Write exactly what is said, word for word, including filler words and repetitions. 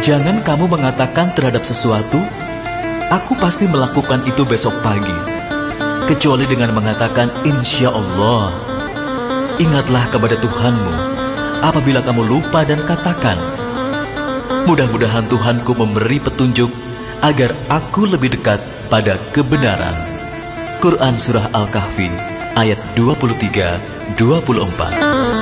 Jangan kamu mengatakan terhadap sesuatu, aku pasti melakukan itu besok pagi, kecuali dengan mengatakan insya Allah. Ingatlah kepada Tuhanmu apabila kamu lupa dan katakan, mudah-mudahan Tuhanku memberi petunjuk agar aku lebih dekat pada kebenaran. Quran Surah Al-Kahfi ayat dua puluh tiga dua puluh empat.